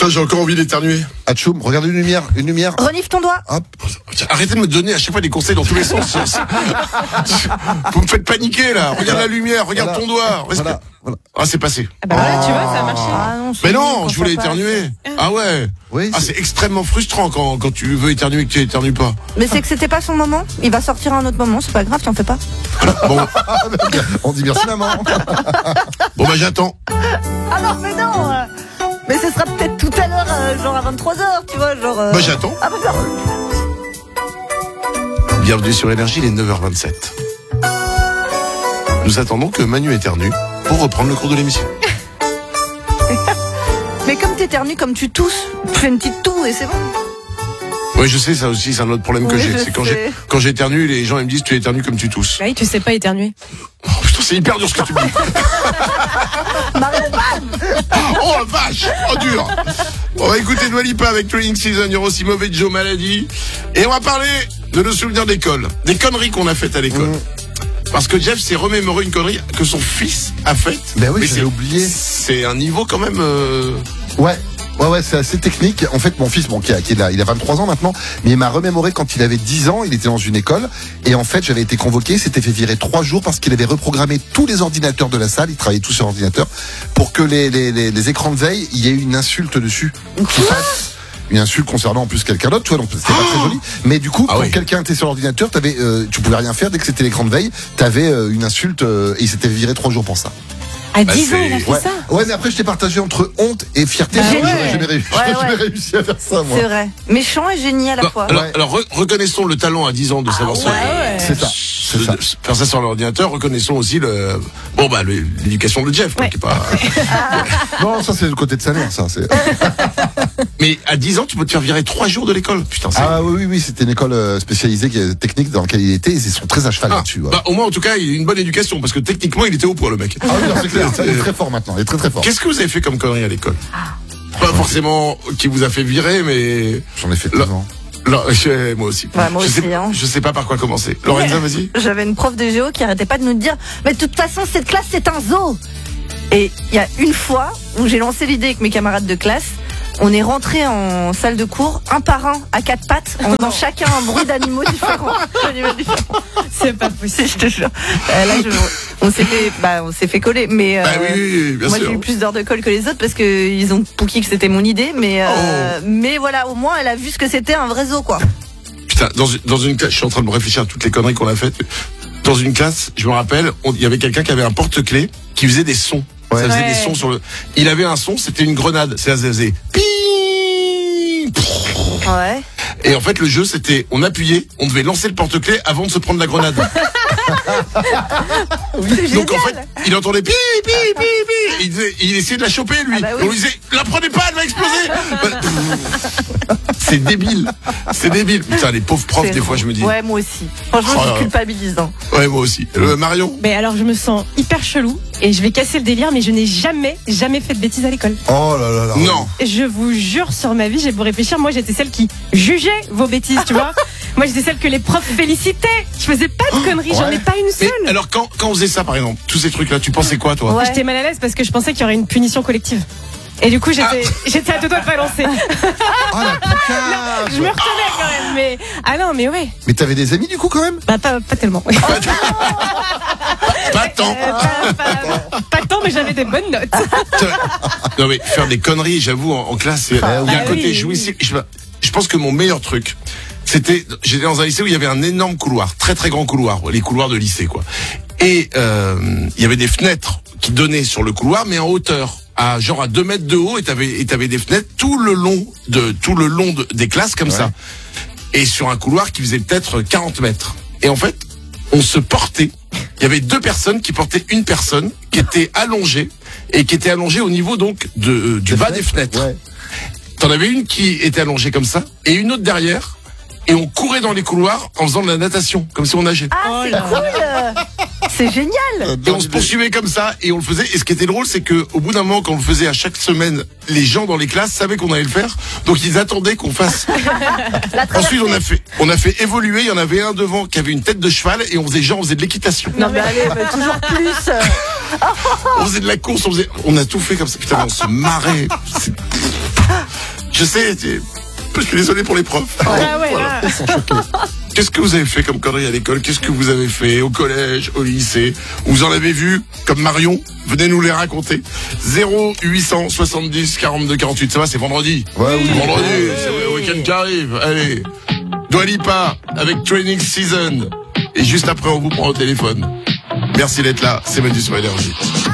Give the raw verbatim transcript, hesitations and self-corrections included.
Putain, j'ai encore envie d'éternuer. Atchoum, regarde une lumière, une lumière. Renifle ton doigt. Hop. Arrêtez de me donner à chaque fois des conseils dans tous les sens. Vous me faites paniquer là. Regarde la lumière, regarde Voilà. ton doigt. Voilà, voilà. Ah, c'est passé. Ah bah voilà, tu vois, ça a marché. Ah non, c'est Mais nul non, quand je ça voulais passe. éternuer. Ah ouais. Oui, Ah, c'est- c'est extrêmement frustrant quand, quand tu veux éternuer et que tu éternues pas. Mais c'est que c'était pas son moment. Il va sortir à un autre moment, c'est pas grave, t'en fais pas. Bon, On dit merci maman. bon bah j'attends. Alors, mais non euh, mais ce sera peut-être tout à l'heure, euh, genre à vingt-trois heures, tu vois, genre... euh, Bah j'attends. Ah bah non. Bienvenue sur Énergie, il est neuf heures vingt-sept. Nous attendons que Manu éternue pour reprendre le cours de l'émission. Mais comme t'éternues, comme tu tousses, tu fais une petite toux et c'est bon. Oui, je sais, ça aussi, c'est un autre problème que Oui, j'ai. je C'est quand sais. j'ai quand j'éternue, les gens ils me disent tu éternues comme tu tousses. Bah oui, tu sais pas éternuer. Oh, putain, c'est hyper dur ce que tu me dis. Marion, bam. Oh la vache, oh dur. On va écouter Dua Lipa avec Training Season, il y aura aussi Mauvais Joe Maladie. Et on va parler de nos souvenirs d'école, des conneries qu'on a faites à l'école. Mmh. Parce que Jeff s'est remémoré une connerie que son fils a faite. Ben oui, Mais j'avais c'est- oublié. C'est un niveau quand même. Euh... Ouais. Ouais, ouais, c'est assez technique. En fait, mon fils, bon, qui a, qui est là, il a vingt-trois ans maintenant, mais il m'a remémoré quand il avait dix ans, il était dans une école, et en fait, j'avais été convoqué, il s'était fait virer trois jours parce qu'il avait reprogrammé tous les ordinateurs de la salle, il travaillait tous sur ordinateur, pour que les, les, les, les écrans de veille, il y ait eu une insulte dessus. Qui fasse une insulte concernant en plus quelqu'un d'autre, tu vois, donc c'était pas très joli. Mais du coup, Ah quand oui. quelqu'un était sur l'ordinateur, t'avais, euh, tu pouvais rien faire dès que c'était l'écran de veille, t'avais euh, une insulte, euh, et il s'était viré trois jours pour ça. À Bah, dix ans, c'est- il a fait Ouais. ça. Ouais, mais après, je t'ai partagé entre honte et fierté. Bah J'aurais ouais. jamais réussi, Ouais, j'aurais jamais ouais. réussi à faire ça, moi. C'est vrai. Méchant et génie à la Non, fois. alors, Ouais. alors, re- reconnaissons le talent à dix ans de savoir ça. ouais. C'est ça, c'est ça. Faire ça sur l'ordinateur, reconnaissons aussi le bon bah le- l'éducation de Jeff, quoi, Ouais. qui est pas. Non, ça c'est le côté de sa mère, ça. C'est... Mais à dix ans, tu peux te faire virer trois jours de l'école. Putain, c'est. Ah oui, oui, oui, c'était une école euh, spécialisée qui est technique dans laquelle il était. Et ils sont très à cheval Ah, là-dessus. Ouais. bah, au moins, en tout cas, il a une bonne éducation parce que techniquement, il était au point, le mec. Ah oui, non, c'est clair. Il est très fort maintenant. Il est très très fort. Qu'est-ce que vous avez fait comme connerie à l'école Pas forcément qui vous a fait virer, mais J'en ai fait Là- deux ans. non, je- moi aussi. Ouais, moi je aussi, sais, hein. je sais pas par quoi commencer. Lorenza, vas-y. J'avais une prof de géo qui arrêtait pas de nous dire mais de toute façon cette classe c'est un zoo. Et il y a une fois où j'ai lancé l'idée avec mes camarades de classe, on est rentré en salle de cours un par un à quatre pattes en faisant chacun un bruit d'animaux différents. D'animaux différents. C'est pas possible. Je te jure. Euh, là, je- on s'est fait, bah, on s'est fait coller. Mais euh, Bah oui, oui, oui, bien moi sûr. j'ai eu plus d'heures de colle que les autres parce que ils ont pouqué que c'était mon idée. Mais Oh. euh, mais voilà, au moins elle a vu ce que c'était un vrai zoo quoi. Putain, dans une, dans une classe, je suis en train de me réfléchir à toutes les conneries qu'on a faites. Dans une classe, je me rappelle, on- il y avait quelqu'un qui avait un porte-clés qui faisait des sons. Ouais. Ça faisait Ouais. des sons sur le. Il avait un son, c'était une grenade. Ça faisait pi. Ouais. Et en fait, le jeu, c'était, on appuyait, on devait lancer le porte-clés avant de se prendre la grenade. C'est Donc en fait, génial. il entendait pi pi pi pi. Il, disait- il essayait de la choper lui. Ah bah oui. On lui disait, la prenez pas, elle va exploser. C'est débile, c'est débile. Putain, les pauvres profs, C'est des fois, je me dis. Ouais, moi aussi. Franchement, Oh je là suis là. culpabilisant. Ouais, moi aussi. Euh, Marion. Mais alors, je me sens hyper chelou et je vais casser le délire, mais je n'ai jamais, jamais fait de bêtises à l'école. Oh là là là. Non. Je vous jure sur ma vie, j'ai beau réfléchir, moi j'étais celle qui jugeait vos bêtises, tu vois. Moi j'étais celle que les profs félicitaient. Je faisais pas de conneries, j'en ai Ouais. pas une Mais seule. alors quand quand on faisait ça, par exemple, tous ces trucs-là, tu pensais quoi, toi? Ouais. J'étais mal à l'aise parce que je pensais qu'il y aurait une punition collective. Et du coup, j'étais, j'étais à deux doigts de balancer. Oh la putain. Je me retenais quand même, mais ah non, mais ouais, Mais t'avais des amis du coup quand même? bah pas, pas tellement. Pas tant. Euh, pas, pas, pas tant, mais j'avais des bonnes notes. Non mais faire des conneries, j'avoue, en, en classe, c'est- il y a un Ah côté oui. jouissif. Je, je pense que mon meilleur truc, c'était, j'étais dans un lycée où il y avait un énorme couloir, très très grand couloir, les couloirs de lycée quoi. Et euh, il y avait des fenêtres qui donnaient sur le couloir, mais en hauteur, à genre à deux mètres de haut, et t'avais et t'avais des fenêtres tout le long de tout le long de- des classes comme Ouais. ça. Et sur un couloir qui faisait peut-être quarante mètres. Et en fait, on se portait. Il y avait deux personnes qui portaient une personne qui était allongée et qui était allongée au niveau donc de euh, du Des bas des fenêtres. Ouais. T'en avais une qui était allongée comme ça et une autre derrière. Et on courait dans les couloirs en faisant de la natation, comme si on nageait. Ah, Oh c'est là cool. C'est génial. Et on se poursuivait comme ça et on le faisait. Et ce qui était drôle, c'est que au bout d'un moment, quand on le faisait à chaque semaine, les gens dans les classes savaient qu'on allait le faire, donc ils attendaient qu'on fasse. Ensuite, on a fait, on a fait évoluer. Il y en avait un devant qui avait une tête de cheval et on faisait genre, on faisait de l'équitation, Non mais allez, bah, toujours plus. on faisait de la course, on faisait, on a tout fait comme ça. Putain, on se marrait. C'est- Je sais, je suis désolé pour les profs. Ah ouais, Voilà. là. Qu'est-ce que vous avez fait comme connerie à l'école? Qu'est-ce que vous avez fait au collège, au lycée? Vous en avez vu comme Marion? Venez nous les raconter. zéro huit cent soixante-dix quarante-deux quarante-huit. Ça va, c'est vendredi. Ouais, oui. Vendredi, c'est le week-end qui arrive. Allez. Dua Lipa avec Training Season. Et juste après, on vous prend au téléphone. Merci d'être là. C'est Manu sur Énergie.